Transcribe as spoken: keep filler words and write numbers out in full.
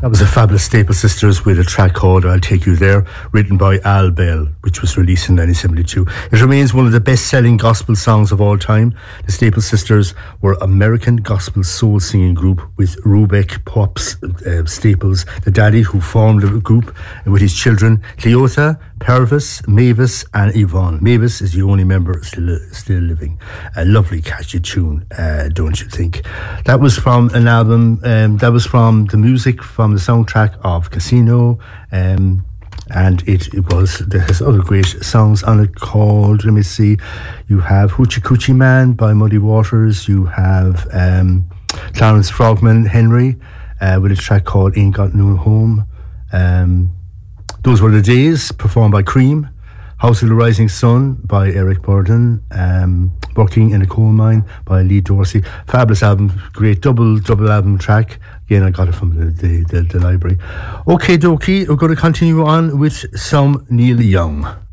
That was the Fabulous Staple Sisters with a track called I'll Take You There, written by Al Bell, which was released in nineteen seventy-two. It remains one of the best-selling gospel songs of all time. The Staple Sisters were an American gospel soul singing group with Rubeck Pops uh, Staples, the daddy who formed the group with his children, Cleotha, Purvis, Mavis and Yvonne. Mavis is the only member still still living. A lovely catchy tune, uh, don't you think? That was from an album, um, that was from the music from the soundtrack of Casino, um, and it, it was, there has other great songs on it called, let me see, you have Hoochie Coochie Man by Muddy Waters, you have um, Clarence Frogman Henry uh, with a track called Ain't Got No Home. um, Those Were the Days, performed by Cream. House of the Rising Sun by Eric Burdon. Um, Working in a Coal Mine by Lee Dorsey. Fabulous album, great double double album track. Again, I got it from the, the, the, the library. Okay, dokie, we're going to continue on with some Neil Young.